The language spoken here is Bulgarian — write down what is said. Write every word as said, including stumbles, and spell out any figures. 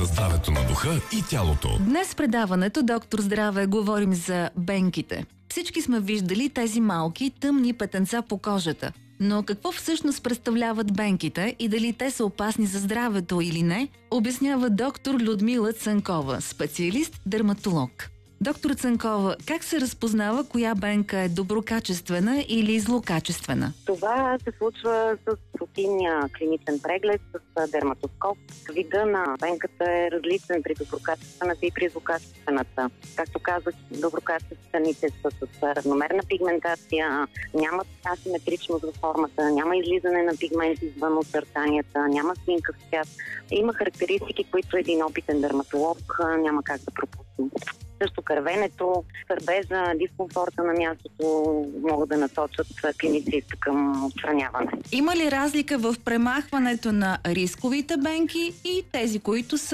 Здравето на духа и тялото. Днес в предаването Доктор Здраве говорим за бенките. Всички сме виждали тези малки тъмни петънца по кожата. Но какво всъщност представляват бенките и дали те са опасни за здравето или не, обяснява доктор Людмила Цанкова, специалист-дерматолог. Доктор Цанкова, как се разпознава коя бенка е доброкачествена или злокачествена? Това се случва с рутинния клиничен преглед, с дерматоскоп. Вида на бенката е различен при доброкачествената и при злокачествената. Както казах, доброкачествените са с равномерна пигментация, нямат асиметричност във формата, няма излизане на пигменти извън очертанията, няма синкав цвят. Има характеристики, които един опитен дерматолог няма как да пропусне. Също кървенето, сърбежа, дискомфорта на мястото могат да насочат клиниците към отстраняване. Има ли разлика в премахването на рисковите бенки и тези, които са